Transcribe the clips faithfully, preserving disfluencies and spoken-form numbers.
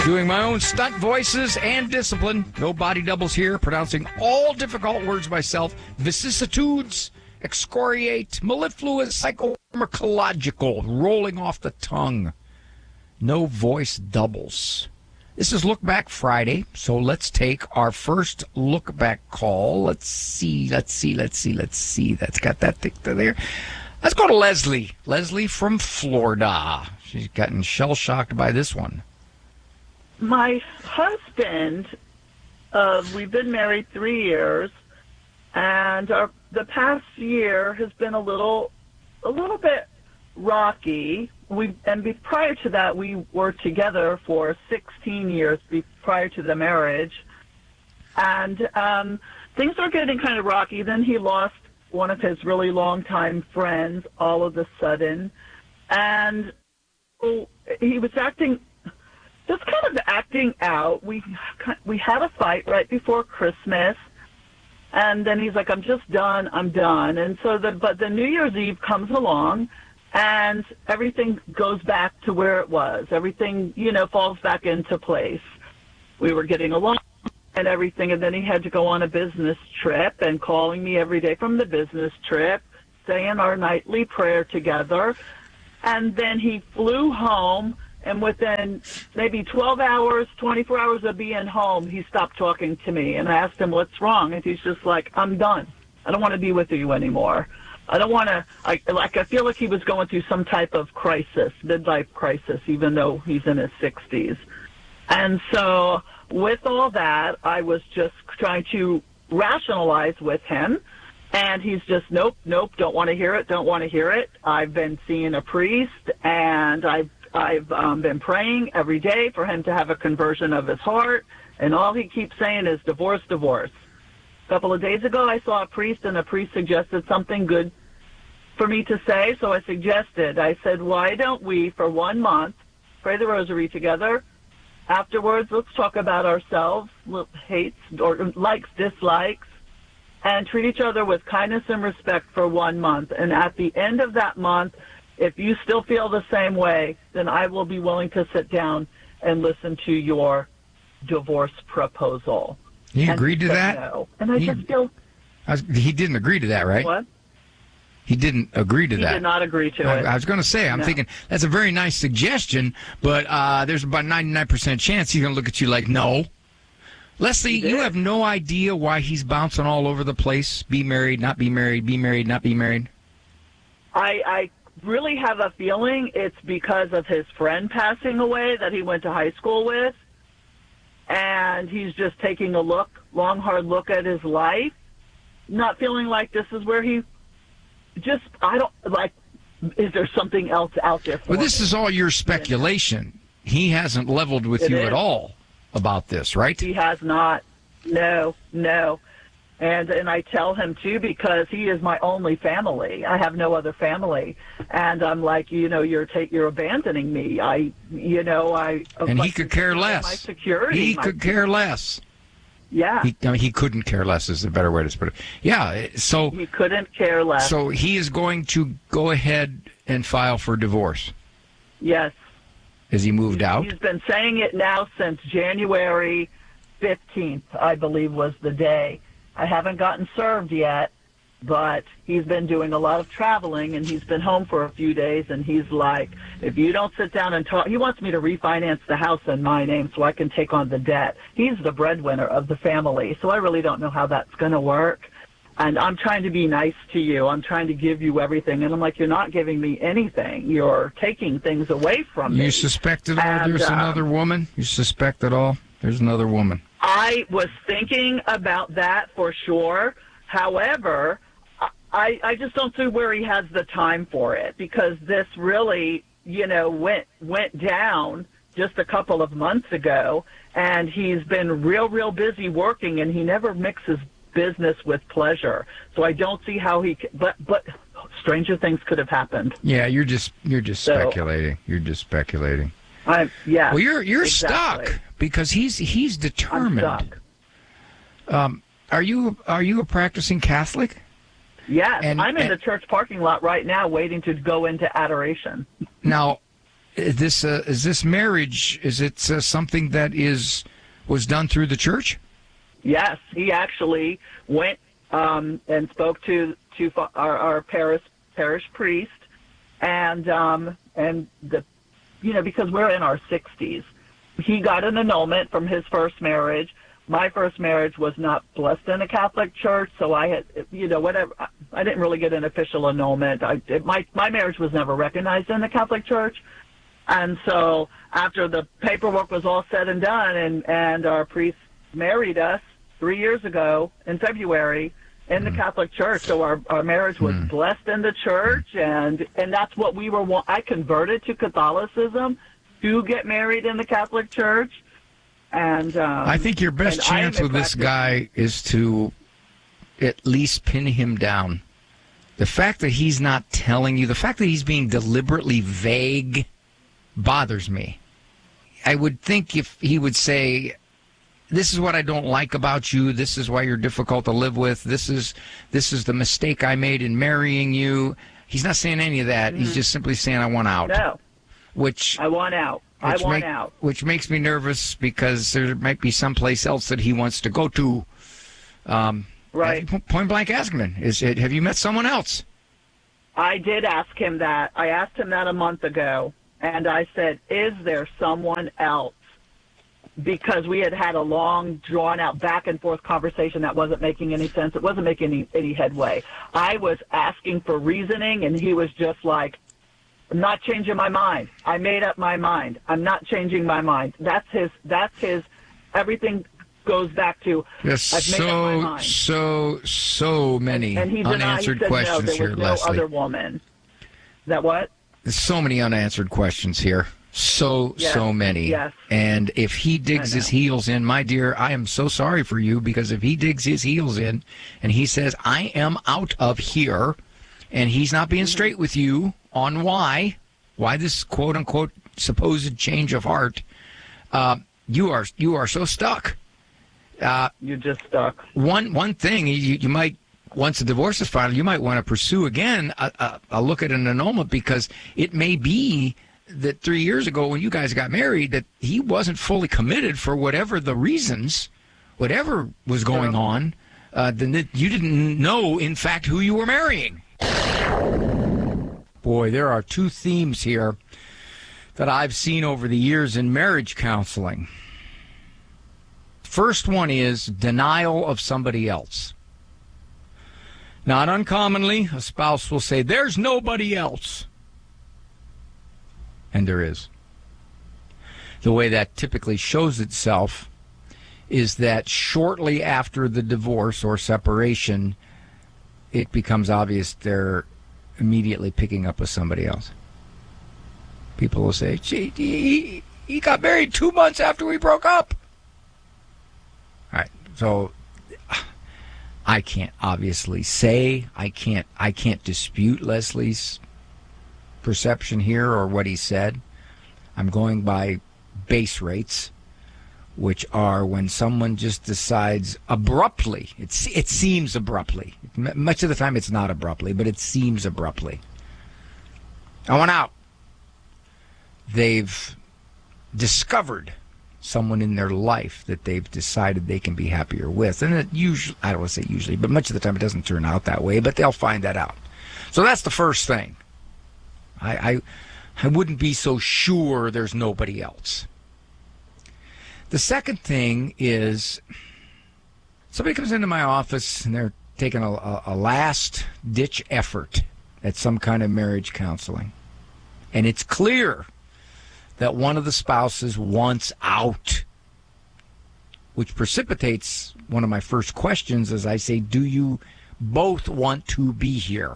Doing my own stunt voices and discipline. No body doubles here. Pronouncing all difficult words myself. Vicissitudes, excoriate, mellifluous, psychopharmacological, rolling off the tongue. No voice doubles. This is Look Back Friday, so let's take our first Look Back call. Let's see, let's see, let's see, let's see. That's got that thing there. Let's go to Leslie. Leslie from Florida. She's gotten shell-shocked by this one. My husband, uh, we've been married three years, and our, the past year has been a little, a little bit rocky. We and be, prior to that, we were together for sixteen years be, prior to the marriage, and um, things are getting kind of rocky. Then he lost one of his really long-time friends all of a sudden, and well, he was acting. Just kind of acting out. We we had a fight right before Christmas, and then he's like, "I'm just done. I'm done." And so, the but the New Year's Eve comes along, and everything goes back to where it was. Everything, you know, falls back into place. We were getting along and everything, and then he had to go on a business trip and calling me every day from the business trip, saying our nightly prayer together, and then he flew home. And within maybe twelve hours, twenty-four hours of being home, he stopped talking to me. And I asked him, what's wrong? And he's just like, I'm done. I don't want to be with you anymore. I don't want to, I, like, I feel like he was going through some type of crisis, midlife crisis, even though he's in his sixties. And so with all that, I was just trying to rationalize with him. And he's just, nope, nope, don't want to hear it, don't want to hear it. I've been seeing a priest, and I've I've um, been praying every day for him to have a conversion of his heart, and all he keeps saying is divorce, divorce. A couple of days ago, I saw a priest, and the priest suggested something good for me to say, so I suggested. I said, why don't we, for one month, pray the rosary together? Afterwards, let's talk about ourselves, hates or likes, dislikes, and treat each other with kindness and respect for one month. And at the end of that month, if you still feel the same way, then I will be willing to sit down and listen to your divorce proposal. He agreed to that? No. And I he, just feel... I was, he didn't agree to that, right? What? He didn't agree to he that. He did not agree to I, it. I was going to say, I'm no. thinking, that's a very nice suggestion, but uh, there's about ninety-nine percent chance he's going to look at you like, no. Leslie, you have no idea why he's bouncing all over the place. Be married, not be married, be married, not be married. I... I really have a feeling it's because of his friend passing away that he went to high school with, and he's just taking a look, long, hard look at his life, not feeling like this is where he just, I don't, like, is there something else out there for Well, this him? is all your speculation. He hasn't leveled with It you is. at all about this, right? He has not. No, no. And and I tell him, too, because he is my only family. I have no other family. And I'm like, you know, you're take, you're abandoning me. I, you know, I... And he could care My less. security. He my, could care less. Yeah. He, I mean, he couldn't care less is the better way to put it. Yeah, so... He couldn't care less. So he is going to go ahead and file for divorce. Yes. Has he moved out? He's been saying it now since January fifteenth, I believe was the day. I haven't gotten served yet, but he's been doing a lot of traveling, and he's been home for a few days, and he's like, if you don't sit down and talk, he wants me to refinance the house in my name so I can take on the debt. He's the breadwinner of the family, so I really don't know how that's going to work. And I'm trying to be nice to you. I'm trying to give you everything. And I'm like, you're not giving me anything. You're taking things away from me. You suspect at all and, there's uh, another woman? You suspect at all there's another woman? I was thinking about that for sure. However, I, I just don't see where he has the time for it, because this really, you know, went went down just a couple of months ago, and he's been real, real busy working, and he never mixes business with pleasure. So I don't see how he can, but but stranger things could have happened. Yeah, you're just you're just So- speculating. You're just speculating. I'm yeah. Well, you're you're exactly. stuck because he's he's I'm determined. stuck. Um, are you are you a practicing Catholic? Yes, And- I'm in and- the church parking lot right now waiting to go into adoration. Now, is this uh, is this marriage? Is it uh, something that is was done through the church? Yes, he actually went um, and spoke to to our, our parish parish priest, and um, and the you know because we're in our sixties, he got an annulment from his first marriage. My first marriage was not blessed in a Catholic church, so I had, you know, whatever. I didn't really get an official annulment. I, it, my my marriage was never recognized in the Catholic church, and so after the paperwork was all said and done, and and our priest married us three years ago in February in the mm. Catholic church. So our our marriage was mm. blessed in the church, and and that's what we were. I converted to Catholicism to get married in the Catholic church. And um, I think your best chance with this guy is to at least pin him down. The fact that he's not telling you, the fact that he's being deliberately vague bothers me. I would think if he would say, this is what I don't like about you, this is why you're difficult to live with, this is this is the mistake I made in marrying you. He's not saying any of that. Mm-hmm. He's just simply saying, I want out. No. Which I want out. I Which want make, out. Which makes me nervous because there might be someplace else that he wants to go to. Um, right. Point blank asking him, is it, have you met someone else? I did ask him that. I asked him that a month ago, and I said, is there someone else? Because we had had a long, drawn-out, back-and-forth conversation that wasn't making any sense. It wasn't making any, any headway. I was asking for reasoning, and he was just like, I'm not changing my mind. I made up my mind. I'm not changing my mind. That's his. That's his. Everything goes back to. Yes, I've made so up my mind. so so many and, and he denied, unanswered he said, questions no, there here, was no Leslie. other woman. Is that what? There's so many unanswered questions here. So yes, so many. Yes. And if he digs his heels in, my dear, I am so sorry for you, because if he digs his heels in and he says, I am out of here, and he's not being straight with you on why. Why this quote-unquote supposed change of heart? Uh, you are you are so stuck. Uh, You're just stuck. One one thing you, you might, once the divorce is filed, you might want to pursue again a, a, a look at an annulment, because it may be that three years ago when you guys got married that he wasn't fully committed for whatever the reasons, whatever was going yeah. on. Uh, then that you didn't know, in fact, who you were marrying. Boy, there are two themes here that I've seen over the years in marriage counseling. First one is denial of somebody else. Not uncommonly, a spouse will say, there's nobody else. And there is. The way that typically shows itself is that shortly after the divorce or separation, it becomes obvious they're immediately picking up with somebody else. People will say, gee, he, he got married two months after we broke up. All right, so I can't obviously say, I can't, I can't dispute Leslie's perception here or what he said. I'm going by base rates, which are when someone just decides abruptly, it's, it seems abruptly. Much of the time it's not abruptly, but it seems abruptly. I want out. They've discovered someone in their life that they've decided they can be happier with. And it usually, I don't want to say usually, but much of the time it doesn't turn out that way, but they'll find that out. So that's the first thing. I, I, I wouldn't be so sure there's nobody else. The second thing is somebody comes into my office and they're taking a, a, a last-ditch effort at some kind of marriage counseling. And it's clear that one of the spouses wants out, which precipitates one of my first questions as I say, do you both want to be here?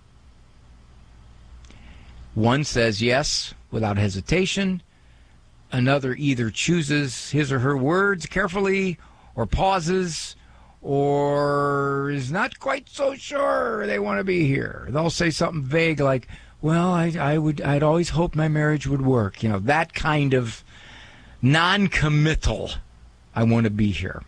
One says yes without hesitation. Another either chooses his or her words carefully or pauses or is not quite so sure they want to be here. They'll say something vague like, well, I, I would, I'd always hoped my marriage would work. You know, that kind of non-committal, I want to be here.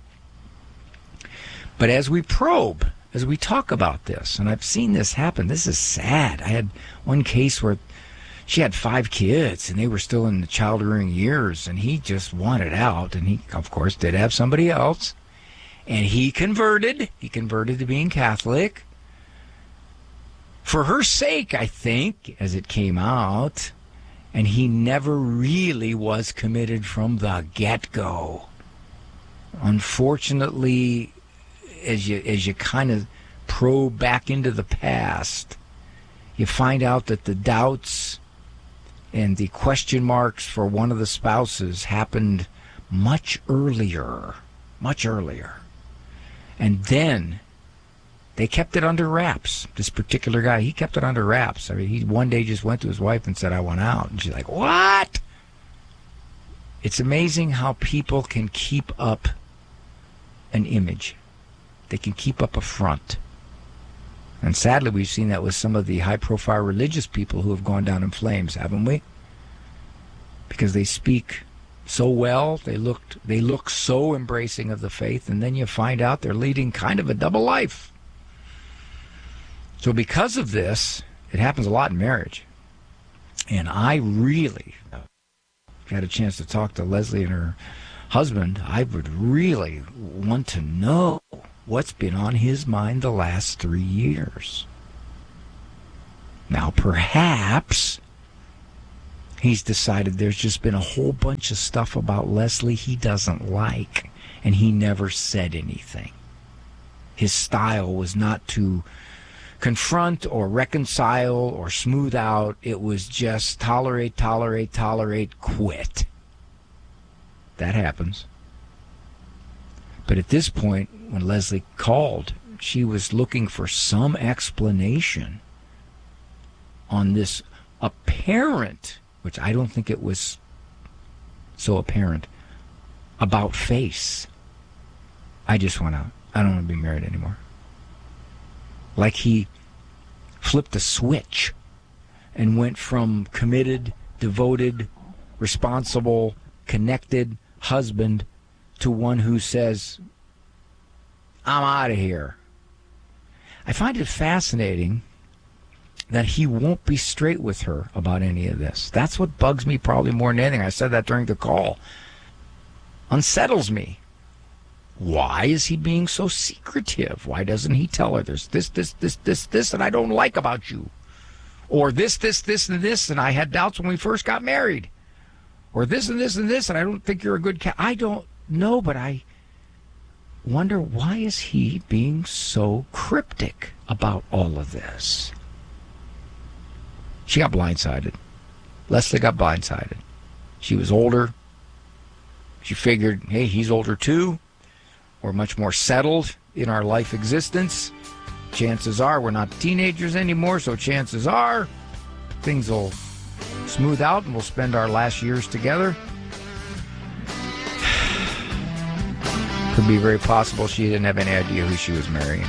But as we probe, as we talk about this, and I've seen this happen, this is sad. I had one case where she had five kids, and they were still in the child-rearing years, and he just wanted out. And he, of course, did have somebody else. And he converted. He converted to being Catholic. For her sake, I think, as it came out. And he never really was committed from the get-go. Unfortunately, as you as you kind of probe back into the past, you find out that the doubts and the question marks for one of the spouses happened much earlier, much earlier. And then they kept it under wraps. This particular guy, he kept it under wraps. I mean, he one day just went to his wife and said, I want out. And she's like, what? It's amazing how people can keep up an image. They can keep up a front. And sadly, we've seen that with some of the high-profile religious people who have gone down in flames, haven't we? Because they speak so well, they looked, they look so embracing of the faith, and then you find out they're leading kind of a double life. So because of this, it happens a lot in marriage. And I really had a chance to talk to Leslie and her husband. I would really want to know what's been on his mind the last three years. Now, perhaps he's decided there's just been a whole bunch of stuff about Leslie he doesn't like, and he never said anything. His style was not to confront or reconcile or smooth out. It was just tolerate, tolerate, tolerate, quit. That happens. But at this point, when Leslie called, she was looking for some explanation on this apparent, which I don't think it was so apparent, about face. I just want out. I don't want to be married anymore. Like he flipped a switch and went from committed, devoted, responsible, connected husband to one who says, I'm out of here. I find it fascinating that he won't be straight with her about any of this. That's what bugs me probably more than anything. I said that during the call. Unsettles me. Why is he being so secretive? Why doesn't he tell her there's this, this, this, this, this, and I don't like about you? Or this, this, this, and this, and I had doubts when we first got married? Or this and this and this, and I don't think you're a good cat. I don't know, but I wonder, why is he being so cryptic about all of this? She got blindsided. Leslie got blindsided. She was older. She figured, hey, he's older too. We're much more settled in our life existence. Chances are we're not teenagers anymore, so chances are things will smooth out and we'll spend our last years together. Could be very possible she didn't have any idea who she was marrying.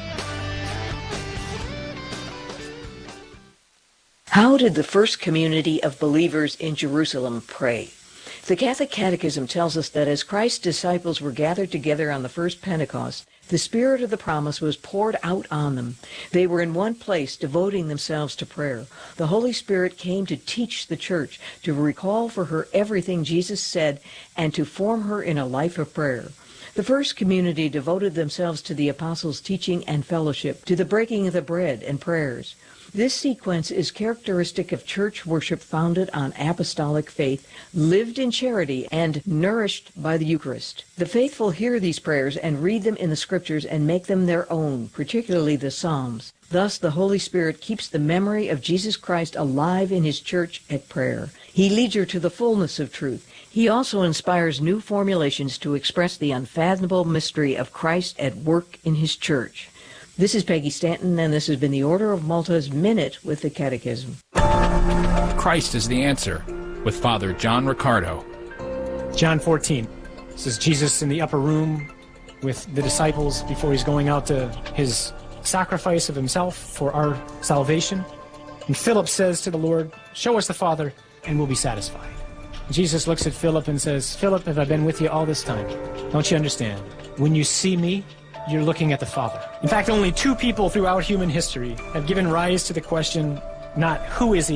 How did the first community of believers in Jerusalem pray? The Catholic Catechism tells us that as Christ's disciples were gathered together on the first Pentecost, the Spirit of the promise was poured out on them. They were in one place, devoting themselves to prayer. The Holy Spirit came to teach the church, to recall for her everything Jesus said, and to form her in a life of prayer. The first community devoted themselves to the apostles' teaching and fellowship, to the breaking of the bread and prayers. This sequence is characteristic of church worship founded on apostolic faith, lived in charity, and nourished by the Eucharist. The faithful hear these prayers and read them in the Scriptures and make them their own, particularly the Psalms. Thus, the Holy Spirit keeps the memory of Jesus Christ alive in His church at prayer. He leads her to the fullness of truth. He also inspires new formulations to express the unfathomable mystery of Christ at work in His church. This is Peggy Stanton, and this has been the Order of Malta's Minute with the Catechism. Christ is the answer, with Father John Riccardo. John fourteen. This is Jesus in the upper room with the disciples before he's going out to his sacrifice of himself for our salvation. And Philip says to the Lord, show us the Father, and we'll be satisfied. And Jesus looks at Philip and says, Philip, have I been with you all this time? Don't you understand? When you see me, you're looking at the Father. In fact, only two people throughout human history have given rise to the question, not who is he,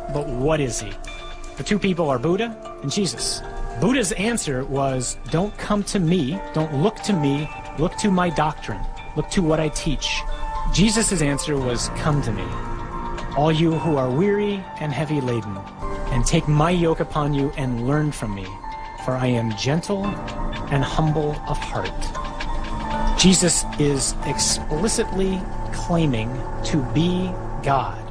but what is he? The two people are Buddha and Jesus. Buddha's answer was, don't come to me, don't look to me, look to my doctrine, look to what I teach. Jesus' answer was, come to me, all you who are weary and heavy laden, and take my yoke upon you and learn from me, for I am gentle and humble of heart. Jesus is explicitly claiming to be God.